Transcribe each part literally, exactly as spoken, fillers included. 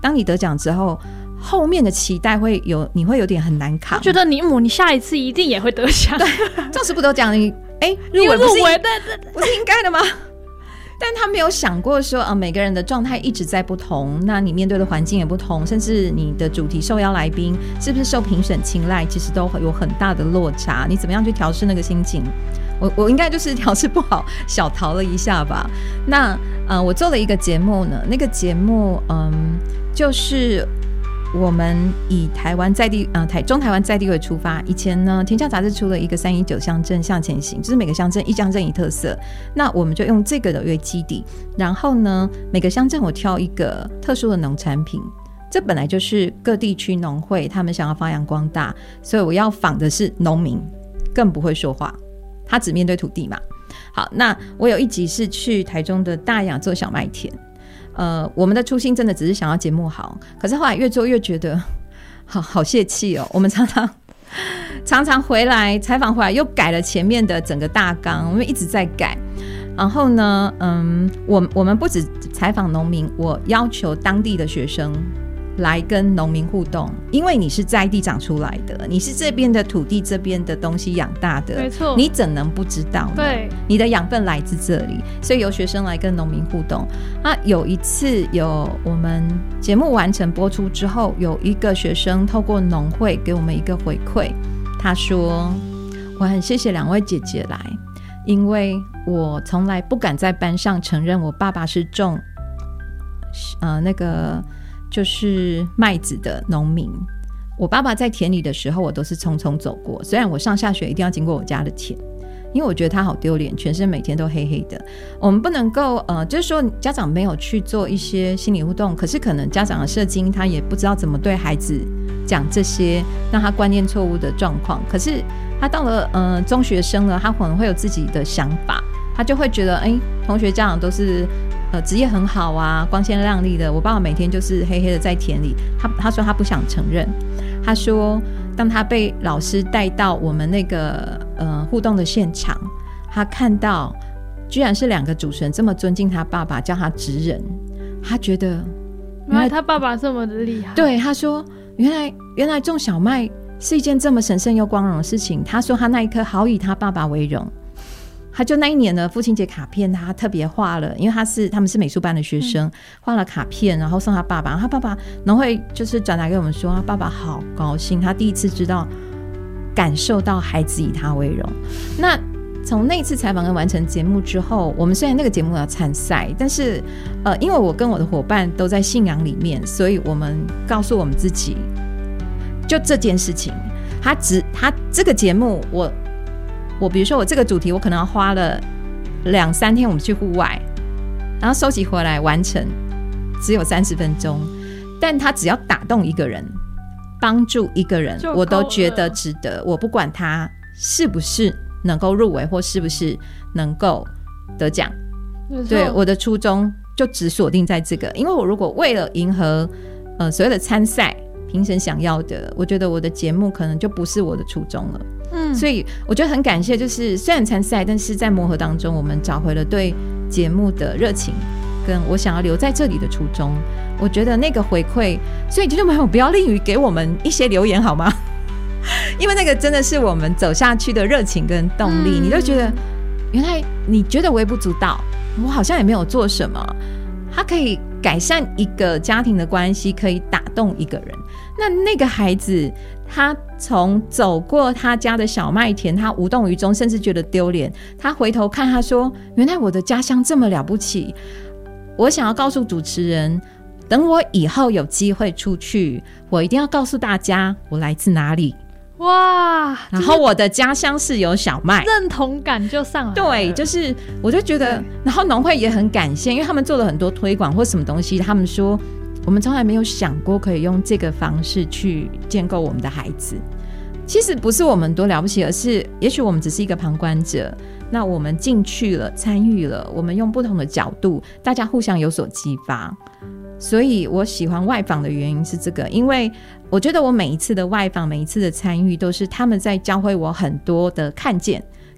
当你得奖之后，后面的期待会有，你会有点很难扛。 觉得你母，你下一次一定也会得奖。 对，纵使不得奖，你哎入围不是不是应该的吗？但他没有想过说，呃，每个人的状态一直在不同，那你面对的环境也不同，甚至你的主题受邀来宾是不是受评审青睐，其实都有很大的落差。你怎么样去调试那个心情？我我应该就是调试不好，小逃了一下吧。那呃，我做了一个节目呢，那个节目嗯，就是我们以台湾在地呃台中台湾在地为出发，以前呢天下杂志出了一个三一九乡镇向前行，就是每个乡镇一乡镇一特色，那我们就用这个的为基底，然后呢每个乡镇我挑一个特殊的农产品，这本来就是各地区农会他们想要发扬光大，所以我要访的是农民，更不会说话，他只面对土地嘛。好，那我有一集是去台中的大雅做小麦田，呃，我们的初心真的只是想要节目好，可是后来越做越觉得好好泄气哦。我们常常常常回来采访回来又改了前面的整个大纲，我们一直在改。然后呢，嗯，我我们不只采访农民，我要求当地的学生来跟农民互动，因为你是在地长出来的，你是这边的土地这边的东西养大的， 没错， 你怎能不知道呢？对，你的养分来自这里，所以由学生来跟农民互动。那有一次有我们节目完成播出之后，有一个学生透过农会给我们一个回馈，他说我很谢谢两位姐姐来，因为我从来不敢在班上承认我爸爸是种呃那个就是麦子的农民，我爸爸在田里的时候我都是匆匆走过，虽然我上下学一定要经过我家的田，因为我觉得他好丢脸，全身每天都黑黑的。我们不能够呃，就是说家长没有去做一些心理互动，可是可能家长的社经他也不知道怎么对孩子讲这些让他观念错误的状况，可是他到了呃中学生了，他可能会有自己的想法，他就会觉得哎，同学家长都是呃，职业很好啊，光鲜亮丽的，我爸爸每天就是黑黑的在田里。他他说他不想承认，他说当他被老师带到我们那个呃互动的现场，他看到居然是两个主持人这么尊敬他爸爸，叫他职人，他觉得原来他爸爸这么的厉害。 对，他说原来原来种小麦是一件这么神圣又光荣的事情。他说他那一刻好以他爸爸为荣。他就那一年的父亲节卡片他特别画了，因为他是他们是美术班的学生、嗯、画了卡片然后送他爸爸，他爸爸农会就是转达给我们说他爸爸好高兴，他第一次知道感受到孩子以他为荣。那从那次采访跟完成节目之后，我们虽然那个节目要参赛，但是呃，因为我跟我的伙伴都在信仰里面，所以我们告诉我们自己就这件事情，他只他这个节目我我比如说我这个主题我可能要花了两三天我们去户外，然后收集回来完成只有三十分钟，但他只要打动一个人帮助一个人我都觉得值得，我不管他是不是能够入围或是不是能够得奖，对，我的初衷就只锁定在这个。因为我如果为了迎合呃所谓的参赛评审想要的，我觉得我的节目可能就不是我的初衷了。嗯，所以我觉得很感谢，就是虽然参赛，但是在磨合当中，我们找回了对节目的热情，跟我想要留在这里的初衷。我觉得那个回馈，所以听众朋友不要吝于给我们一些留言好吗？因为那个真的是我们走下去的热情跟动力。嗯、你就觉得原来你觉得微不足道，我好像也没有做什么，它可以改善一个家庭的关系，可以打动一个人。那那个孩子他从走过他家的小麦田，他无动于衷，甚至觉得丢脸，他回头看他说原来我的家乡这么了不起，我想要告诉主持人，等我以后有机会出去，我一定要告诉大家我来自哪里。哇！然后我的家乡是有小麦， 认同感就上来了。 对，就是我就觉得，然后农会也很感谢，因为他们做了很多推广或什么东西，他们说我们从来没有想过可以用这个方式去建构我们的孩子。其实不是我们多了不起，而是也许我们只是一个旁观者，那我们进去了参与了，我们用不同的角度，大家互相有所激发。所以我喜欢外访的原因是这个，因为我觉得我每一次的外访，每一次的参与，都是他们在教会我很多的看见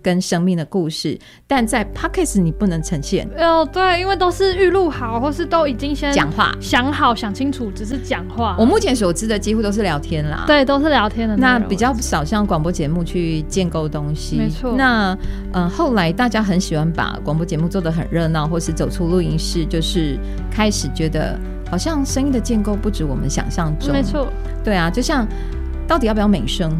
跟生命的故事，但在 Podcast 你不能呈现。 哦，对，因为都是预录好，或是都已经先讲话想好想清楚，只是讲话。 我目前所知的几乎都是聊天啦， 对，都是聊天的内容， 那比较少像广播节目去建构东西。 没错。 那呃后来大家很喜欢把广播节目做得很热闹，或是走出录音室，就是开始觉得好像声音的建构不止我们想象中。 没错。对啊，就像到底要不要美声？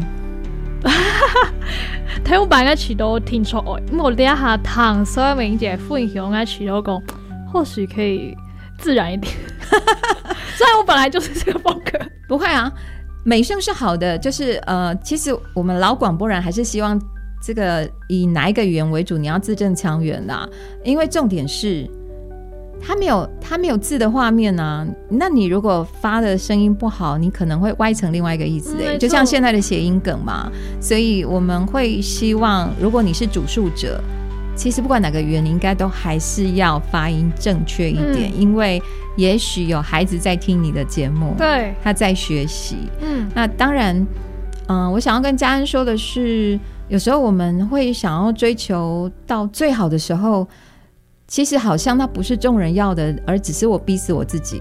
睇我版嘅詞都聽出來，咁我呢一下唐所有明姐分享嘅詞都講，或許可以自然一點。雖然我本來就是這個風格， 不會啊，美聲是好的，就是呃，其實我們老廣播人還是希望這個以哪一個語言為主，你要字正腔圓啦，因為重點是。它沒有它沒有字的畫面啊，那你如果發的聲音不好，你可能會歪成另外一個意思、欸嗯、就像現在的諧音梗嘛，所以我們會希望如果你是主述者，其實不管哪個語言你應該都還是要發音正確一點、嗯、因為也許有孩子在聽你的節目， 對， 他在學習， 嗯， 那當然嗯、呃，我想要跟嘉恩說的是，有時候我們會想要追求到最好的時候，其實好像那不是眾人要的，而只是我逼死我自己。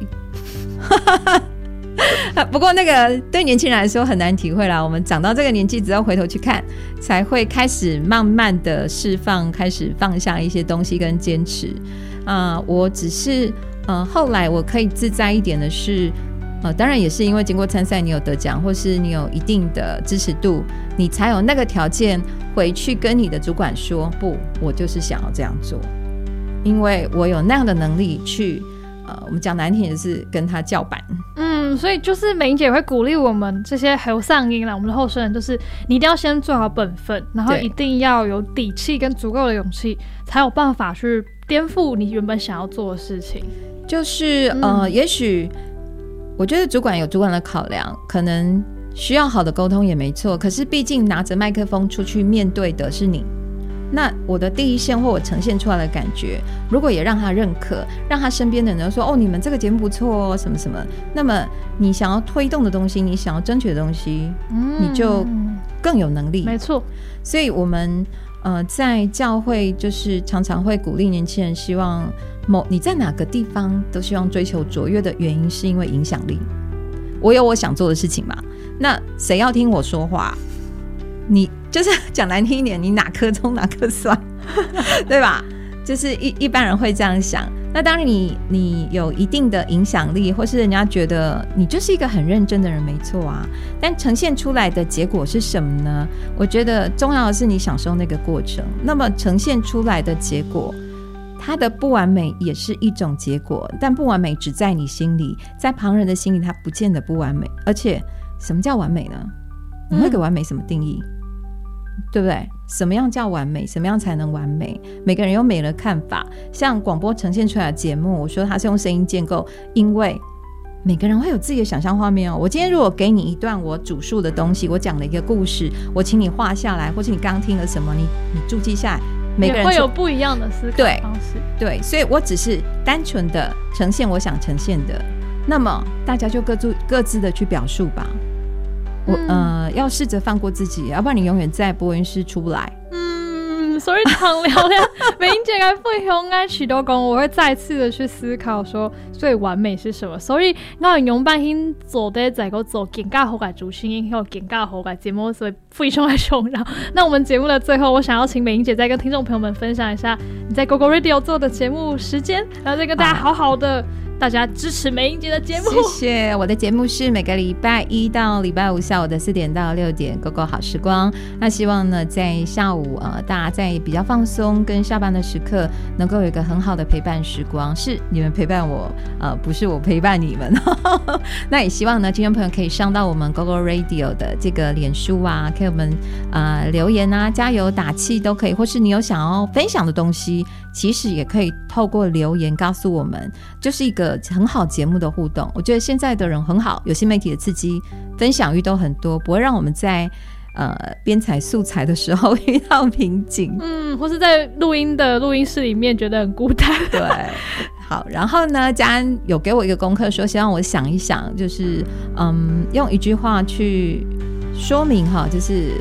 不過那個對年輕人來說很難體會啦，我們長到這個年紀只要回頭去看，才會開始慢慢的釋放，開始放下一些東西跟堅持、呃、我只是、呃、後來我可以自在一點的是、呃、當然也是因為經過參賽你有得獎，或是你有一定的支持度，你才有那個條件回去跟你的主管說，不，我就是想要這樣做，因為我有那樣的能力去呃，我們講難聽也是跟他叫板。 嗯，所以就是美英姐也會鼓勵我們這些後上音啦，我們的候選人就是你一定要先做好本分，然後一定要有底氣跟足夠的勇氣，才有辦法去顛覆你原本想要做的事情。就是呃、嗯， 也許我覺得主管有主管的考量，可能需要好的溝通也沒錯，可是畢竟拿着麥克風出去面對的是你，那我的第一線或我呈現出來的感覺，如果也讓他認可，讓他身邊的人說，哦，你們這個節目不錯哦，什麼什麼，那麼你想要推動的東西，你想要爭取的東西、嗯、你就更有能力。 沒錯， 所以我們呃在教會就是常常會鼓勵年輕人，希望某你在哪個地方都希望追求卓越的原因是因為影響力。我有我想做的事情嘛，那誰要聽我說話，你就是講難聽一點，你哪顆蔥哪顆蒜對吧，就是一一般人會這樣想。那當然你你有一定的影響力，或是人家覺得你就是一個很認真的人，沒錯啊，但呈現出來的結果是什麼呢？我覺得重要的是你享受那個過程，那麼呈現出來的結果它的不完美也是一種結果，但不完美只在你心裡，在旁人的心裡它不見得不完美。而且什麼叫完美呢？你會給完美什麼定義、嗯對不對？什麼樣叫完美？什麼樣才能完美？每個人有每個人的看法。像廣播呈現出來的節目，我說它是用聲音建構，因為每個人會有自己的想象畫面哦。我今天如果給你一段我主述的東西，我講了一個故事，我請你畫下來，或者你剛聽了什麼，你你注記下來，每個人會有不一樣的思考方式。 對，對，所以我只是單純的呈現我想呈現的，那麼大家就各自各自的去表述吧。我呃要試着放過自己，要不然你永遠在播音室出不來。 嗯，所以唐聊聊美英姐嘅分享嘅許多講，我會再次的去思考說最完美是什麼。所以我用半天做的在個做更加好嘅主持人，還有更加好嘅節目，所以非常的重要。那我們節目的最後，我想要請美英姐再跟聽眾朋友們分享一下你在 GoGo Radio 做的節目時間，然後再跟大家好好的。大家支持美英姐的節目，謝謝。我的節目是每個禮拜一到禮拜五下午的四點到六點 GoGo 好時光。那希望呢在下午呃大家在比較放鬆跟下班的時刻能夠有一個很好的陪伴時光，是你們陪伴我呃不是我陪伴你們那也希望呢聽眾朋友可以上到我們 GoGo Radio 的這個臉書啊，給我們呃留言啊，加油打氣都可以，或是你有想要分享的東西，其實也可以透過留言告訴我們，就是一個很好節目的互動。我覺得現在的人很好，有新媒體的刺激，分享欲都很多，不會讓我們在呃編採素材的時候遇到瓶頸，嗯，或是在錄音的錄音室裡面覺得很孤單。對，好，然後呢嘉安有給我一個功課，說希望我想一想，就是嗯用一句話去說明哈，就是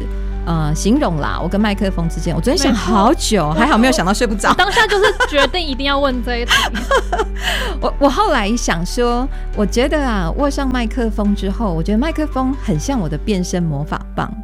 呃形容啦，我跟麦克风之间，我昨天想好久，还好没有想到睡不着。 当下就是决定一定要问这一题。 我我后来想说，我觉得啊，握上麦克风之后，我觉得麦克风很像我的变身魔法棒。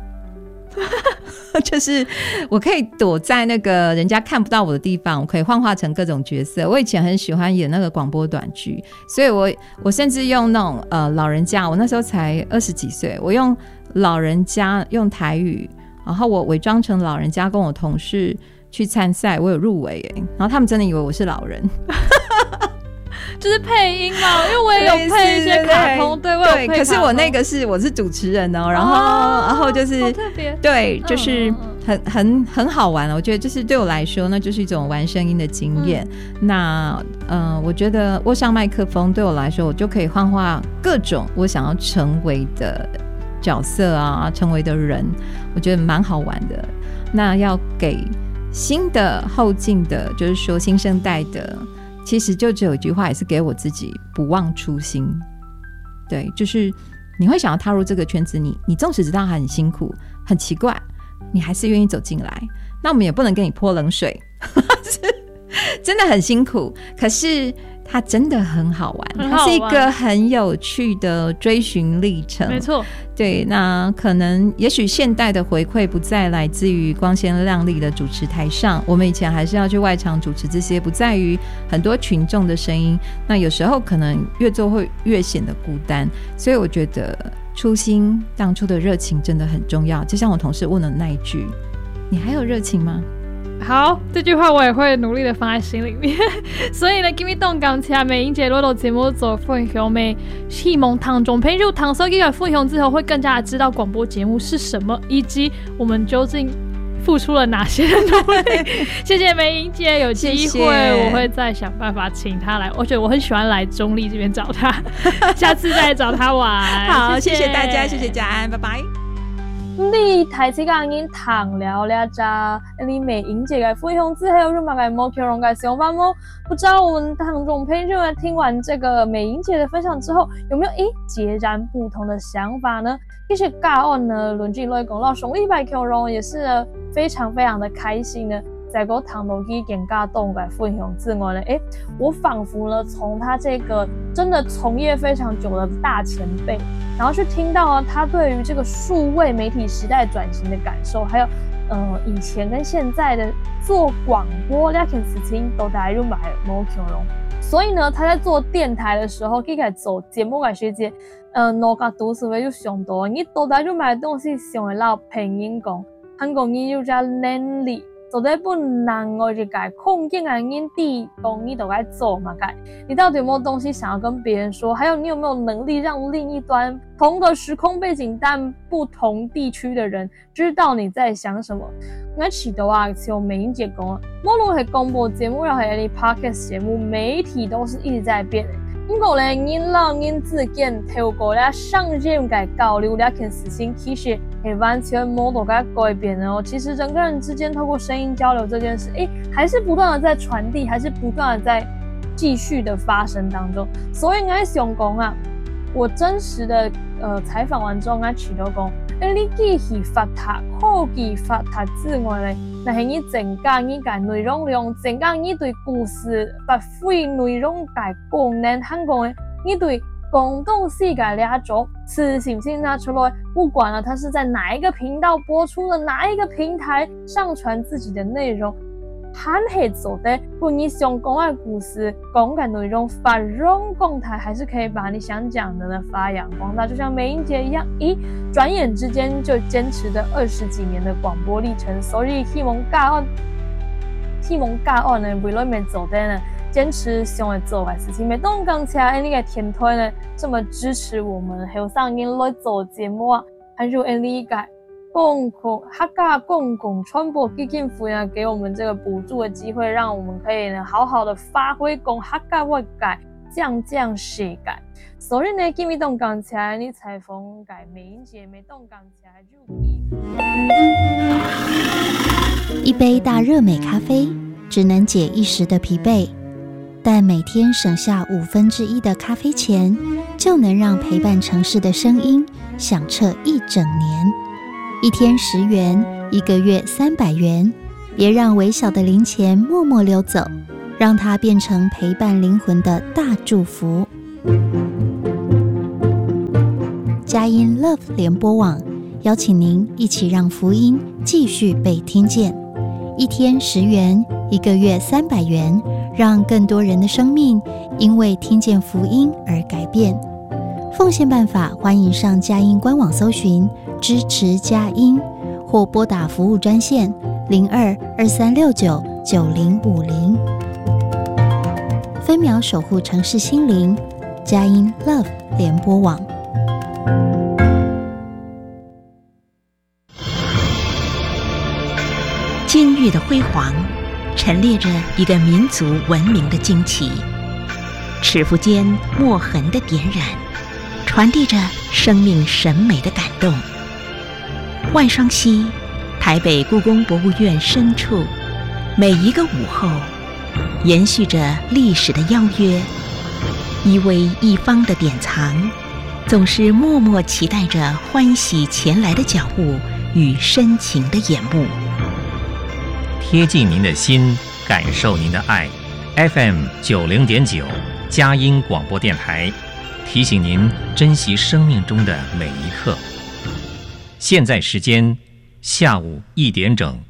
就是我可以躲在那个人家看不到我的地方，我可以幻化成各种角色。我以前很喜欢演那个广播短剧，所以我我甚至用那种呃老人家，我那时候才二十几岁，我用老人家用台语，然后我伪装成老人家跟我同事去参赛，我有入围耶，然后他们真的以为我是老人。 就是配音嘛，因为我也有配一些卡通，对，我有配卡通。 可是我那个是我是主持人哦，然后、哦、然后就是好特别， 对，就是很很很好玩。我觉得就是对我来说，那就是一种玩声音的经验。嗯、那呃，我觉得握上麦克风对我来说，我就可以幻化各种我想要成为的角色啊，成为的人，我觉得蛮好玩的。那要给新的后进的，就是说新生代的。其实就只有一句话，也是给我自己不忘初心。对，就是你会想要踏入这个圈子，你你纵使知道它很辛苦很奇怪，你还是愿意走进来。那我们也不能给你泼冷水，真的很辛苦，可是它真的很好玩，它是一个很有趣的追寻历程。 没错， 对，那可能也许现代的回馈不再来自于光鲜亮丽的主持台上，我们以前还是要去外场主持，这些不在于很多群众的声音，那有时候可能越做会越显得孤单。所以我觉得初心当初的热情真的很重要，就像我同事问的那一句，你还有热情吗？ 好，这句话我也会努力的放在心里面。所以呢，今日动感谢美英姐录到节目做分享，美希望听众朋友听收听分享之后，会更加的知道广播节目是什么，以及我们究竟付出了哪些努力。谢谢美英姐，有机会谢谢我会再想办法请她来。我觉得我很喜欢来中立这边找她，下次再找她玩。 好， 谢谢谢大家，谢谢嘉安，拜拜。 你台词甲因谈了了咋？你美英姐的分享之后有什么个目标和想法吗？不知道我们听众朋友们听完这个美英姐的分享之后，有没有诶截然不同的想法呢？其实教案呢，论进来讲到上礼拜内容也是呢非常非常的开心呢。在我谈到去跟家动来分享之外呢，诶，我仿佛呢从他这个真的从业非常久的大前辈，然后去听到啊他对于这个数位媒体时代转型的感受，还有呃以前跟现在的做广播两件事情都大家就买冇强容。所以呢，他在做电台的时候，佢喺做节目嘅时节，呃，我甲读书嘅就上多，你都大就买东西上会老拼音讲，香港人有只能力。做得不难我就改控境啊，因地公你都该做嘛改。你到底有没有东西想要跟别人说？还有你有没有能力让另一端同个时空背景但不同地区的人知道你在想什么？我起头啊，像美英姐讲啊，无论是广播节目，然后是 podcast 节目，媒体都是一直在变的。不过咧，因老因自见透过咧上任嘅交流两件事情，其实係完全冇到嘅改变哦。其实人跟人之间透过声音交流这件事，诶，还是不断的在传递，还是不断的在继续的发生当中。所以我想讲啊，我真实的呃采访完之后，我起头讲，诶，你既是发达科技发达之外咧。那是你增加你嘅内容量，增加你对故事发挥内容嘅功能，香港嘅你对广东世界了解，此信息拿出来，不管了它是在哪一个频道播出的，哪一个平台上传自己的内容，还是做的，把你想讲嘅故事、讲嘅内容发扬光大，还是可以把你想讲的呢发扬光大，就像美英姐一样，咦，转眼之间就坚持的二十几年的广播历程，所以希望教案，希望教案呢为了面做的呢，坚持想要做的事情。每当感谢你的天推呢这么支持我们，还有上瘾来做节目啊，还有你个。共同客家公共传播基金会呢，给我们这个补助的机会，让我们可以呢好好的发挥讲客家话改降降世界。所以呢，今日动讲起来，你采访改美英姐没动讲起来就一杯大热美咖啡只能解一时的疲惫，但每天省下五分之一的咖啡钱，就能让陪伴城市的声音响彻一整年。 一天十元，一个月三百元。别让微小的零钱默默溜走，让它变成陪伴灵魂的大祝福。佳音 Love 联播网邀请您一起让福音继续被听见。一天十元，一个月三百元，让更多人的生命因为听见福音而改变。奉献办法，欢迎上佳音官网搜寻支持佳音，或拨打服务专线零二二三六九九零五零。分秒守护城市心灵，佳音 Love 联播网。 今日的辉煌，陈列着一个民族文明的惊奇，尺幅间墨痕的点染，传递着生命审美的感动。万双溪，台北故宫博物院深处，每一个午后，延续着历史的邀约，一微一方的典藏，总是默默期待着欢喜前来的脚步与深情的眼目。 贴近您的心，感受您的爱。F M 九零点九，佳音广播电台，提醒您珍惜生命中的每一刻。现在时间下午一点整。